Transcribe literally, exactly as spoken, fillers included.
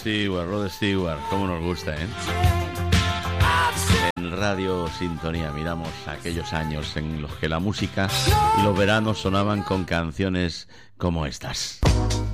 Stewart, Rod Stewart, cómo nos gusta, ¿eh? En Radio Sintonía miramos aquellos años en los que la música y los veranos sonaban con canciones como estas.